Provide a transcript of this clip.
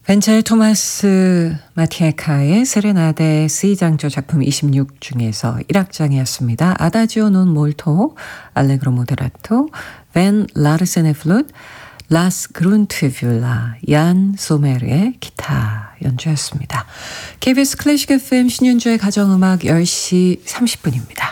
벤첼 토마스 마티에카의 세레나데 C장조 작품 26 중에서 1악장이었습니다. 아다지오 논 몰토, 알레그로 모데라토, 벤 라르센의 플룻, 라스 그룬트뷸라, 얀 소메르의 기타 연주였습니다. KBS 클래식 FM 신윤주의 가정음악 10시 30분입니다.